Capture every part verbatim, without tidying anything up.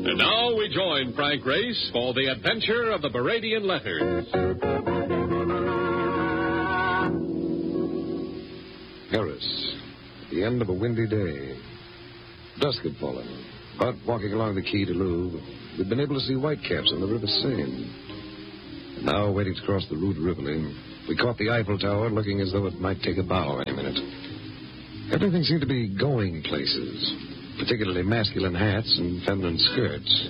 And now we join Frank Race for the adventure of the Baradian Letters. Paris, the end of a windy day. Dusk had fallen, but walking along the Quai de Louvre, we'd been able to see whitecaps on the River Seine. And now, waiting to cross the Rue de Rivoli, we caught the Eiffel Tower looking as though it might take a bow any minute. Everything seemed to be going places, particularly masculine hats and feminine skirts.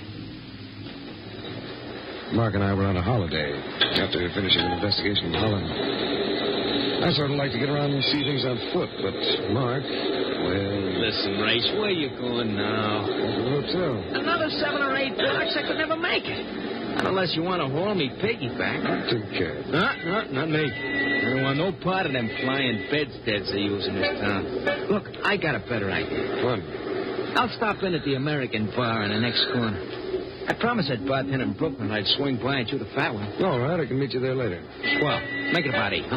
Mark and I were on a holiday after finishing an investigation in Holland. I sort of like to get around and see things on foot, but Mark, well... Listen, Race, where you going now? To the hotel. Another seven or eight blocks? I could never make it. Not unless you want to haul me piggyback. Take care. No, no, not me. I don't want no part of them flying bedsteads they use in this town. Look, I got a better idea. What? I'll stop in at the American bar in the next corner. I promised that bartender in Brooklyn I'd swing by and shoot a fat one. All right, I can meet you there later. Well, make it about eight, huh?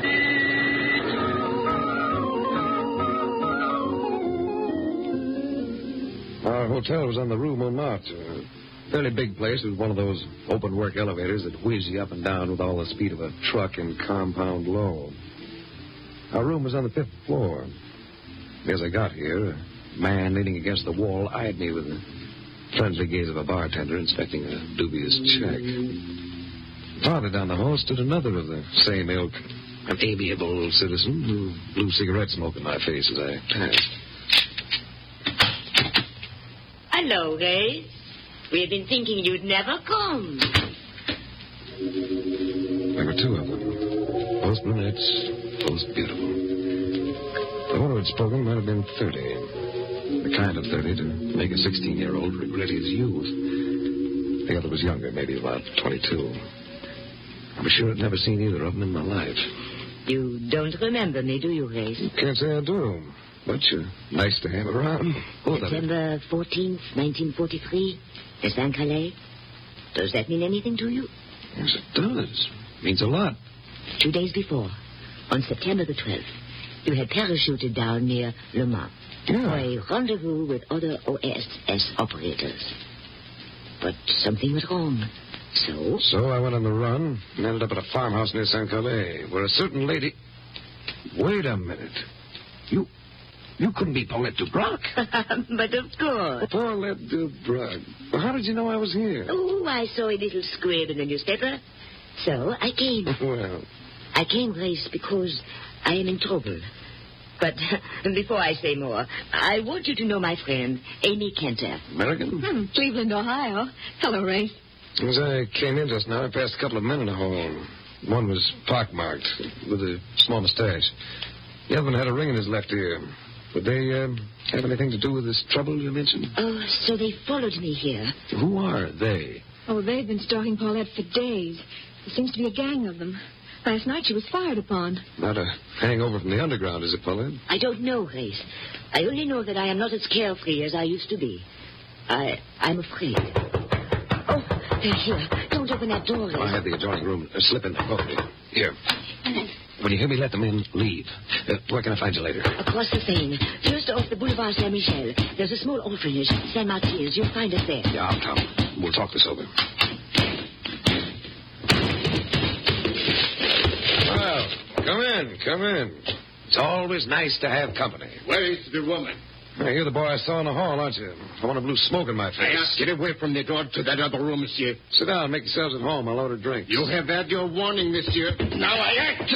Our hotel was on the Rue Montmartre. A fairly big place with one of those open-work elevators that whiz you up and down with all the speed of a truck in compound low. Our room was on the fifth floor. As I got here, a man leaning against the wall eyed me with the friendly gaze of a bartender inspecting a dubious check. Farther down the hall stood another of the same ilk, an amiable citizen who blew cigarette smoke in my face as I passed. Hello, Ray. We've been thinking you'd never come. There were two of them, both brunettes, both beautiful. The one who had spoken might have been thirty. The kind of thirty to make a sixteen-year-old regret his youth. The other was younger, maybe about twenty-two. I was sure I'd never seen either of them in my life. You don't remember me, do you, Ray? Can't say I do, but you're nice to have around. Both of them. September fourteenth, nineteen forty-three, the Saint-Calais. Does that mean anything to you? Yes, it does. Means a lot. Two days before, on September the twelfth, you had parachuted down near Le Mans. Yeah. For a rendezvous with other O S S operators. But something went wrong. So? So I went on the run and ended up at a farmhouse near Saint-Calais, where a certain lady... Wait a minute. You... You couldn't be Paulette Dubrac. But of course. Paulette Dubrac. Well, how did you know I was here? Oh, I saw a little squib in the newspaper. So I came. Well... I came, Grace, because I am in trouble. But before I say more, I want you to know my friend, Amy Kenter. American? Hmm, Cleveland, Ohio. Hello, Ray. As I came in just now, I passed a couple of men in the hall. One was pockmarked, with a small mustache. The other one had a ring in his left ear. Would they uh, have anything to do with this trouble you mentioned? Oh, so they followed me here. Who are they? Oh, they've been stalking Paulette for days. There seems to be a gang of them. Last night she was fired upon. Not a hangover from the underground, is it, Paulette? I don't know, Grace. I only know that I am not as carefree as I used to be. I, I'm afraid. Oh, they're here. Don't open that door. I had the adjoining room. Uh, slip in there. Oh, here. When you hear me let them in, leave. Uh, where can I find you later? Across the Seine. Just off the Boulevard Saint-Michel. There's a small orphanage, Saint Martin's. You'll find us there. Yeah, I'll come. We'll talk this over. Well, come in, come in. It's always nice to have company. Where is the woman? Hey, you're the boy I saw in the hall, aren't you? I want to blew smoke in my face. I ask get away from the door to that other room, monsieur. Sit down, make yourselves at home. I'll order drinks. You have had your warning, monsieur. Now I act.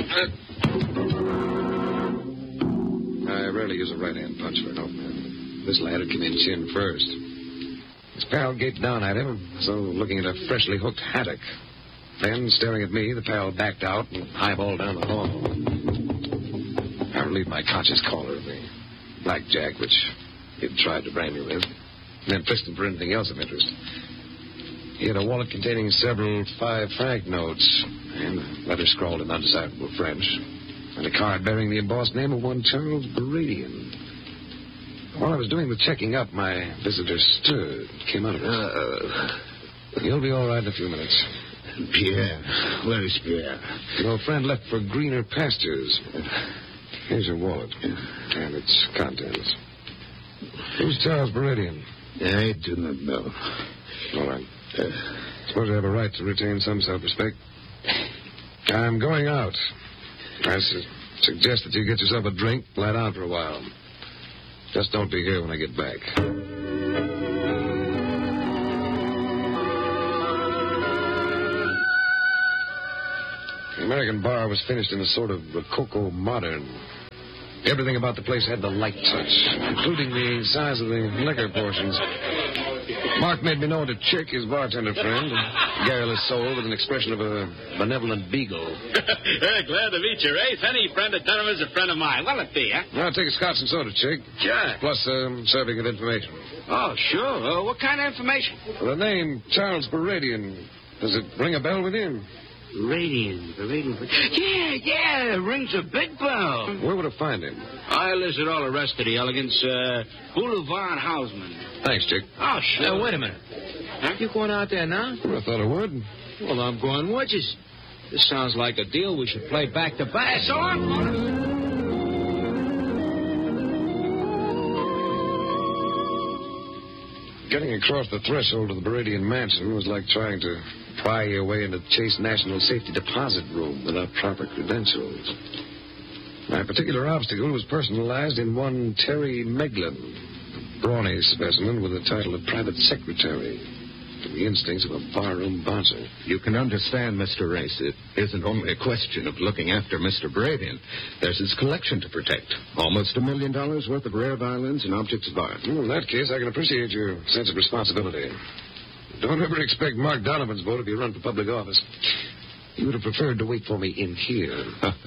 I rarely use a right-hand punch for an opener. This lad had come in chin first. His pal gaped down at him, as though looking at a freshly hooked haddock. Then, staring at me, the pal backed out and highballed down the hall. I relieved my conscious caller of the blackjack, which he'd tried to brand me with, and then frisked him for anything else of interest. He had a wallet containing several five-franc notes, and a letter scrawled in undecipherable French, and a card bearing the embossed name of one Charles Baradian. While I was doing the checking up, my visitor stirred, came out of it. Uh, You'll be all right in a few minutes. Pierre. Where is Pierre? Your friend left for greener pastures. Here's your wallet and its contents. Who's Charles Baradian? I do not know. All right. Uh, suppose I have a right to retain some self-respect. I'm going out. I su- suggest that you get yourself a drink, lie down for a while. Just don't be here when I get back. The American bar was finished in a sort of Rococo modern. Everything about the place had the light touch, including the size of the liquor portions. Mark made me know to Chick, his bartender friend, a garrulous soul with an expression of a benevolent beagle. Glad to meet you, Race. Any friend of Dunham's is a friend of mine. What'll it be, huh? I'll take a scotch and soda, Chick. Sure. Plus um, serving of information. Oh, sure. Uh, what kind of information? The name Charles Baradian. Does it ring a bell with you? Radiant. Radiant. Yeah, yeah. Rings a big bell. Where would I find him? I listed all the rest of the elegance. Uh, Boulevard Hausman. Thanks, Chick. Oh, sure. Now, wait a minute. Huh? You going out there now? Well, I thought I would. Well, I'm going with you. This sounds like a deal we should play back to back. So I'm going. Getting across the threshold of the Baradian mansion was like trying to pry your way into the Chase National Safety Deposit Room without proper credentials. My particular obstacle was personalized in one Terry Meglin, a brawny specimen with the title of private secretary, and the instincts of a barroom bouncer. You can understand, Mister Race. It isn't only a question of looking after Mister Baradian. There's his collection to protect. Almost a million dollars worth of rare violins and objects of art. Well, in that case, I can appreciate your sense of responsibility. Don't ever expect Mark Donovan's vote if you run for public office. He would have preferred to wait for me in here.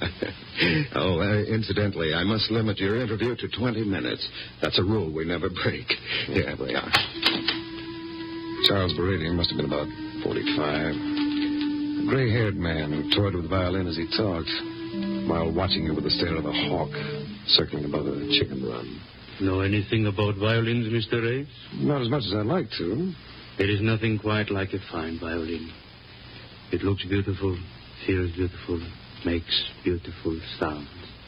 oh, uh, incidentally, I must limit your interview to twenty minutes. That's a rule we never break. Here we are. Charles Baradian must have been about forty-five. A gray-haired man who toyed with the violin as he talked, while watching you with the stare of a hawk circling above a chicken run. Know anything about violins, Mister Race? Not as much as I'd like to. There is nothing quite like a fine violin. It looks beautiful, feels beautiful, makes beautiful sounds.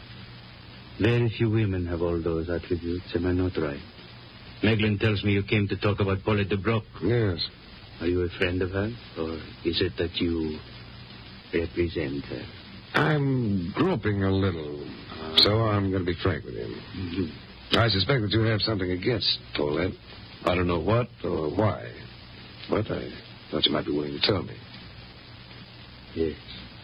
Very few women have all those attributes, am I not right? Meglin tells me you came to talk about Paulette de Broc. Yes. Are you a friend of hers, or is it that you represent her? I'm groping a little, uh, so I'm going to be frank with you. Mm-hmm. I suspect that you have something against Paulette. I don't know what or why, but I thought you might be willing to tell me. Yes.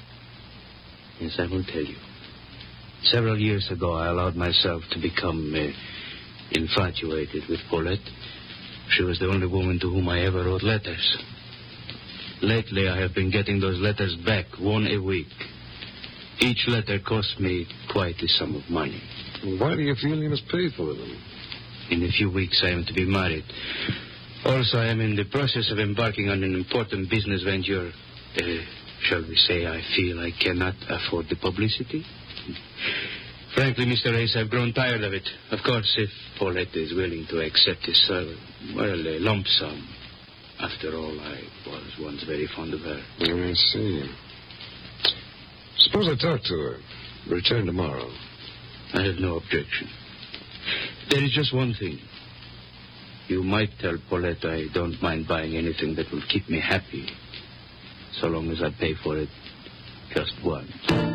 Yes, I will tell you. Several years ago, I allowed myself to become uh, infatuated with Paulette. She was the only woman to whom I ever wrote letters. Lately, I have been getting those letters back, one a week. Each letter cost me quite a sum of money. Why do you feel you must pay for them? In a few weeks, I am to be married. Also, I am in the process of embarking on an important business venture. Uh, shall we say I feel I cannot afford the publicity? Frankly, Mister Race, I've grown tired of it. Of course, if Paulette is willing to accept this, uh, well, a lump sum. After all, I was once very fond of her. I see. Suppose I talk to her. Return tomorrow. I have no objection. There is just one thing. You might tell Paulette I don't mind buying anything that will keep me happy, so long as I pay for it just once.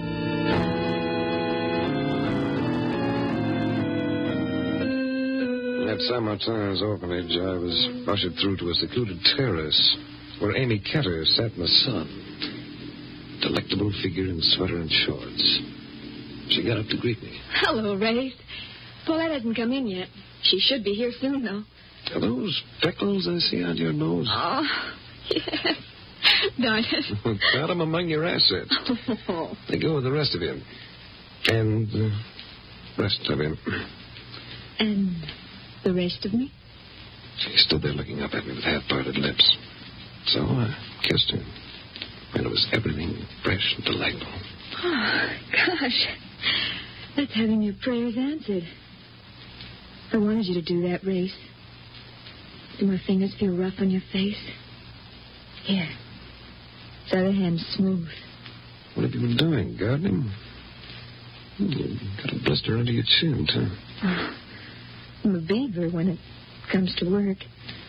At San Martin's orphanage, I was ushered through to a secluded terrace where Amy Ketter sat in the sun. Delectable figure in sweater and shorts. She got up to greet me. Hello, Race. Paulette hasn't come in yet. She should be here soon, though. Are those freckles I see on your nose? Oh, yes. Darn it. Got them among your assets. Oh. They go with the rest of you. And the rest of him. And the rest of me? She stood there looking up at me with half-parted lips. So I kissed her. And it was everything fresh and delightful. Oh, gosh. That's having your prayers answered. I wanted you to do that, Race. Do my fingers feel rough on your face? Here. This other hand's smooth. What have you been doing, gardening? You got a blister under your chin, too. Oh, I'm a beaver when it comes to work.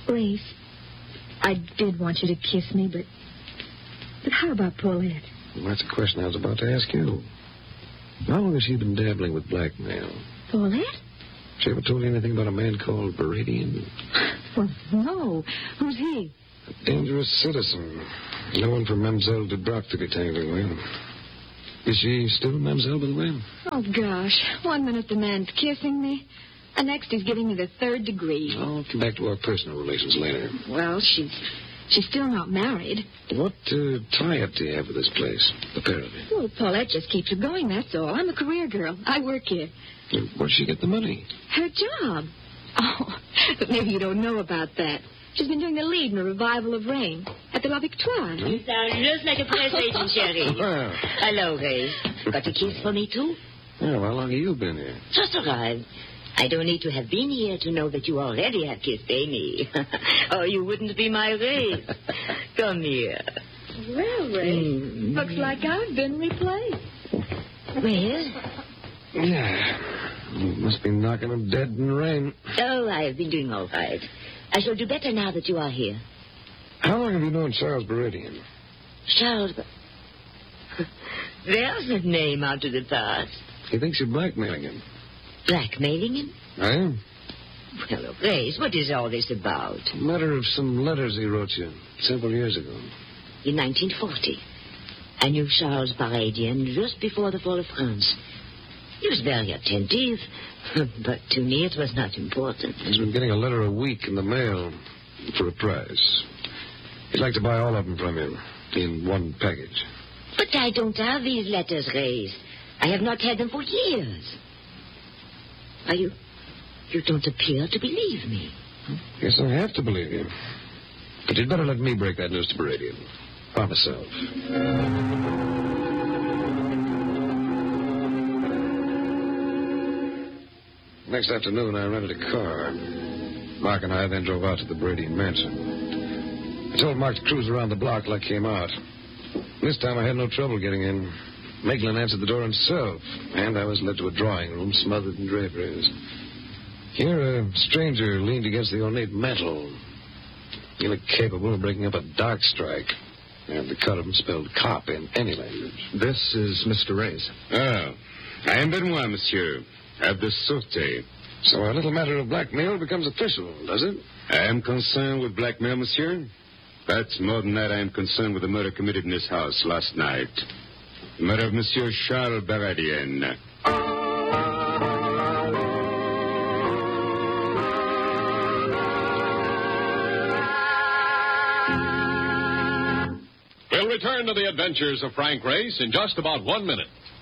Race, I did want you to kiss me, but... But how about Paulette? Well, that's a question I was about to ask you. How long has she been dabbling with blackmail? Paulette? She ever told you anything about a man called Baradian? Well, no. Who's he? A dangerous citizen. No one for Mademoiselle Dubroc to be tangled with. Is she still Mademoiselle, by the way? Oh, gosh. One minute the man's kissing me. The next he's giving me the third degree. I'll come back to our personal relations later. Well, she's... She's still not married. What uh, tie-up do you have with this place, the pair of you? Well, Paulette just keeps her going, that's all. I'm a career girl. I work here. Where'd she get the money? Her job. Oh, but maybe you don't know about that. She's been doing the lead in a revival of Rain at the La Victoire. You sound just like a press agent, Sherry. Well, Hello, Ray. Got a kiss for me, too? well, how long have you been here? Just arrived. I don't need to have been here to know that you already have kissed Amy. Or you wouldn't be my Ray. Come here. Well, Ray, Mm. looks like I've been replaced. Well, Yeah. You must be knocking them dead in the rain. oh, I have been doing all right. I shall do better now that you are here. How long have you known Charles Baradian? Charles... There's a name out of the past. He thinks you're blackmailing him. Blackmailing him? I am. Well, Grace, what is all this about? A matter of some letters he wrote you several years ago. In nineteen forty, I knew Charles Baradian just before the fall of France. He was very attentive, but to me it was not important. He's been getting a letter a week in the mail for a price. He'd like to buy all of them from you in one package. But I don't have these letters, Grace. I have not had them for years. Are you... You don't appear to believe me. Guess I have to believe you. But you'd better let me break that news to Baradian. By myself. Next afternoon, I rented a car. Mark and I then drove out to the Baradian mansion. I told Mark to cruise around the block like I came out. This time I had no trouble getting in. Maitland answered the door himself, and I was led to a drawing room smothered in draperies. Here, a stranger leaned against the ornate mantel. He looked capable of breaking up a dark strike, and the cut of him spelled cop in any language. This is Mister Reyes. Ah, I am Benoit, monsieur, of the Sûreté. So our little matter of blackmail becomes official, does it? I am concerned with blackmail, monsieur. But more than that, I am concerned with the murder committed in this house last night. The murder of Monsieur Charles Baradian. We'll return to the adventures of Frank Race in just about one minute.